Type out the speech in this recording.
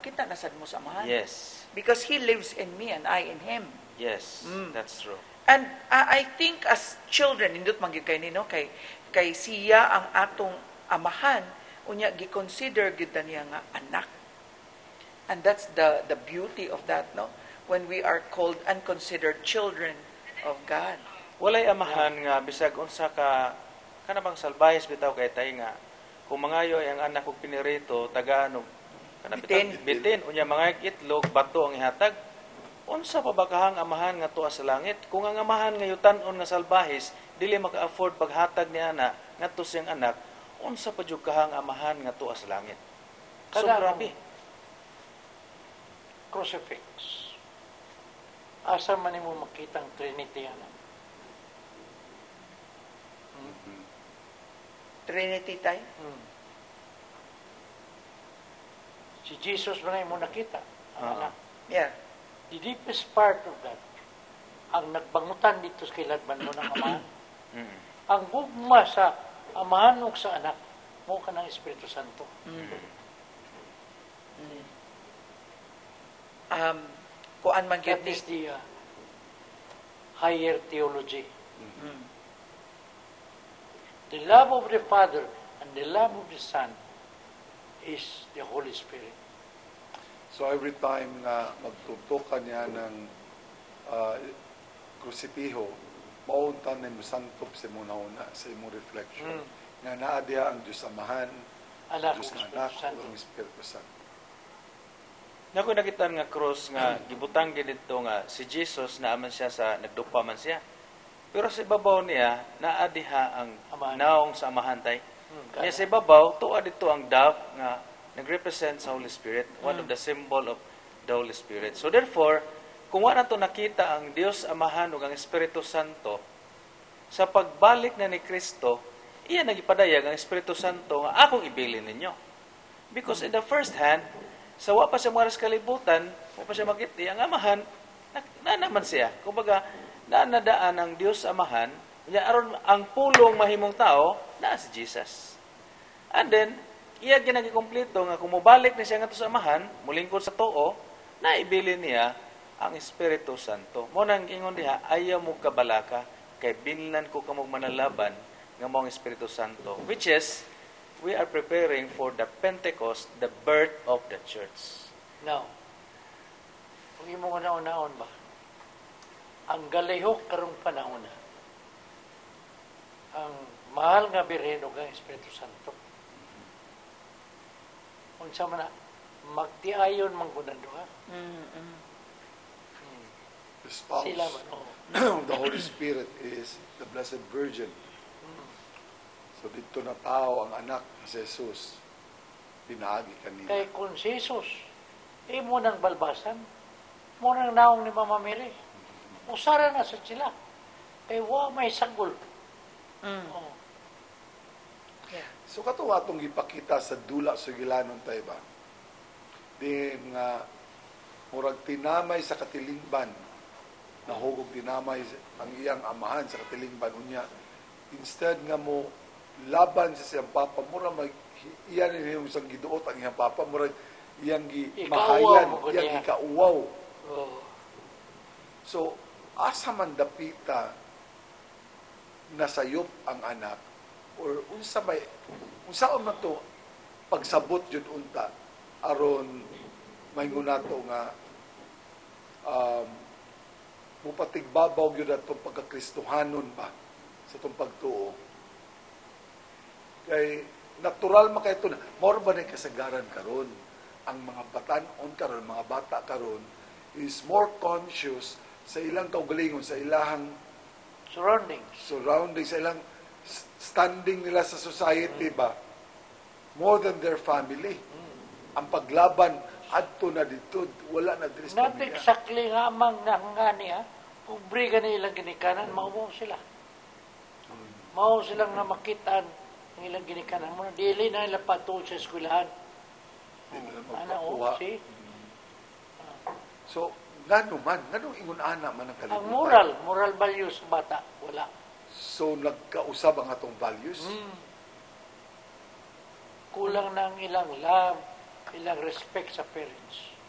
kita nasad mo sa amahan. Yes. Because He lives in me and I in Him. Yes, that's true. And I think as children, indot man gyud kay nino, kay siya ang atong amahan, unya gi-consider gyud ta niya nga anak. And that's the beauty of that, no? When we are called and considered children of God. Walay amahan nga bisag unsa ka kanabang salbayes bitaw kay tay nga kung mangayo ang anak kog pinirito taga-ano bitin unya mga itlog bato ang ihatag unsa pa ba kahang amahan nga tuwa sa langit kung ang amahan nga yutan-on nga salbayes dili maka-afford paghatag ni ana ngadto siyang anak unsa pa jud kahang amahan nga tuwa sa langit. So grabe. Crucifix. Asa man nimo makitang Trinity ana? Trinity tayo? Si Jesus man ay mo nakita. Anak. Yeah. The deepest part of that, ang nagbangutan dito sa kiladman mo ng amahan, ang gugma sa amahan o sa anak, mo ka ng Espiritu Santo. Kuan man gyud That is the higher theology. The love of the Father and the love of the Son is the Holy Spirit. So every time nga magtutukan niya ng krusipiho, mauntan na mo santop sa muna sa imong reflection. Nga naa diha ang Diyos Amahan, Anak Diyos ug nga Espiritu Anak, Santo. ug Espiritu Santo. Nga ko nakita nga cross nga gibutang gid dito nga si Jesus na aman siya sa nagdupa man siya. Pero sa ibabaw niya naa diha ang Amahan. naong sa amahan tay. Kaya sa ibabaw tuwa dito ang dove nga nagrepresent sa Holy Spirit, one of the symbol of the Holy Spirit. So therefore, kung wala to nakita ang Dios Amahan ug ang Espiritu Santo sa pagbalik na ni Kristo, iya nagipadayag ang Espiritu Santo nga akong ibilin ninyo. Because in the first hand, sa wa pa siya maras kalibutan, wa pa siya makiti, ang Amahan, na naman siya. Kumbaga, nadaan ang Dios Amahan, niya aron ang pulong mahimong tao, na si Jesus. And then, iya ginagikumpleto nga kung mubalik na siya nga to sa Amahan, mulingkod sa Tuo, na ibilin niya ang Espiritu Santo. Mo nang ingon diha, ayaw mo kabalaka, kay binlan ko kamog manalaban nga mo ang Espiritu Santo. Which is, we are preparing for the Pentecost, the birth of the church. Now, kung imo nga naon ba, ang galihok karong panahon na, ang mahal nga birhen ug ang Espiritu Santo. Unsa man na, magtiayon man gud ang duha. The spouse Sila man. of the Holy Spirit is the Blessed Virgin. So dito na tao ang anak ni Jesus, pinaagi kanina. Kay kung si Jesus, imo nang balbasan, mo nang naong ni Mama Mary. Usara na sa sila. Kay wa may sagol. Oh. So katuwa itong ipakita sa dula sa gilanon tayo ba? Di nga murag tinamay sa katilingban, nahugog tinamay ang iyang amahan sa katilingban unya. Instead nga mo laban sa siyang papa, murag iyan yung isang giduot ang iyang papa, murag iyang gimahayan, iyang ikauwaw. Oh. So, asa man dapita nasayop ang anak or unsa man to pagsabot jud unta aron maingon nato nga mupatigbabaw gyud ato pagkakristohanon ba sa tong pagtuo kay natural man kay ito na more ba na kasagaran karon ang mga batan-on karon mga bata karon is more conscious sa ilang kaugalingon sa ilahang surrounding sa ilang standing nila sa society ba more than their family. Ang paglaban adto na dito wala na diri sa Not pamilya. exactly nga amang nangani ha. Pobre ka na ilang ginikanan, mauwaw sila. Mao silang na makitaan ang ilang ginikanan. Muna dili na ilang patuod sa eskwelahan. Di nila Ano, magpakuha. see? So nganong ingon ana man ang Ang kalibutan. moral values bata, wala. So nagkausab ang atong values. Kulang na ang ilang love, ilang respect sa parents.